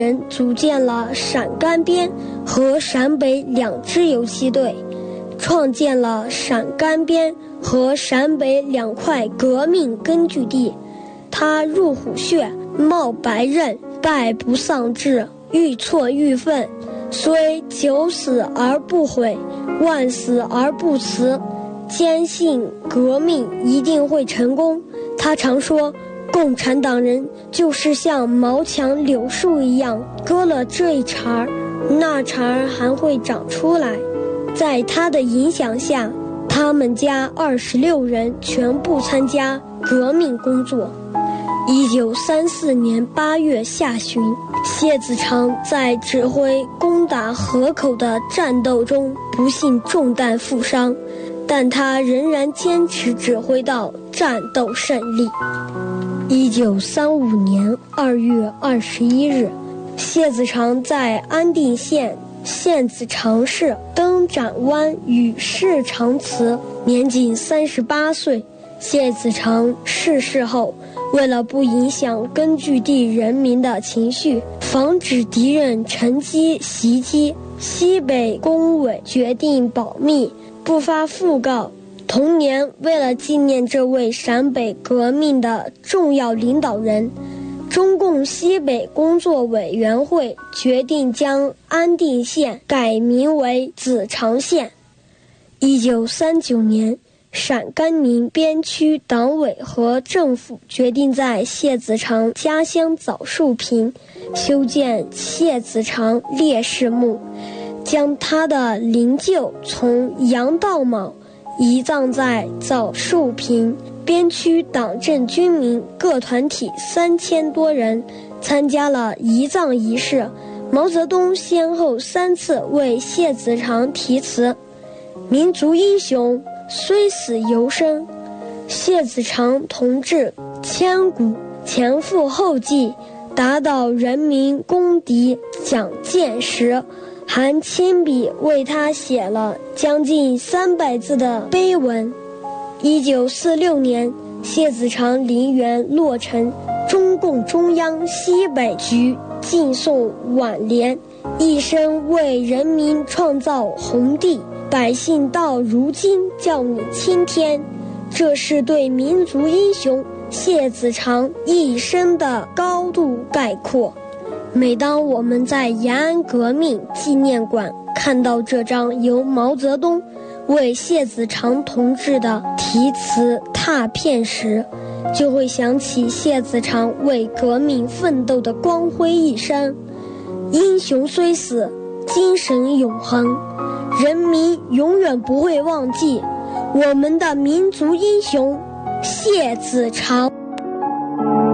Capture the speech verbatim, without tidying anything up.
人组建了陕甘边和陕北两支游击队，创建了陕甘边和陕北两块革命根据地。他入虎穴，冒白刃，败不丧志，愈挫愈奋，虽九死而不悔，万死而不辞，坚信革命一定会成功。他常说，共产党人就是像毛强柳树一样，割了这一茬，那茬还会长出来。在他的影响下，他们家二十六人全部参加革命工作。一九三四年八月下旬，谢子长在指挥攻打河口的战斗中不幸中弹负伤，但他仍然坚持指挥到战斗胜利。一九三五年二月二十一日，谢子长在安定县县子长市登展湾与世长辞，年仅三十八岁。谢子长逝世后，为了不影响根据地人民的情绪，防止敌人乘机袭击，西北工委决定保密，不发讣告。同年，为了纪念这位陕北革命的重要领导人，中共西北工作委员会决定将安定县改名为子长县。一九三九年，陕甘宁边区党委和政府决定在谢子长家乡枣树坪修建谢子长烈士墓，将他的灵柩从杨道卯移葬在枣树坪。边区党政军民各团体三千多人参加了移葬仪式。毛泽东先后三次为谢子长题词：民族英雄虽死犹生。谢子长同志千古前赴后继，打倒人民公敌蒋介石，还亲笔为他写了将近三百字的碑文。一九四六年，谢子长陵园落成，中共中央西北局敬送挽联：一生为人民创造红地，百姓到如今叫你青天。这是对民族英雄谢子长一生的高度概括。每当我们在延安革命纪念馆看到这张由毛泽东为谢子长同志的题词拓片时，就会想起谢子长为革命奋斗的光辉一生。英雄虽死，精神永恒，人民永远不会忘记我们的民族英雄谢子长。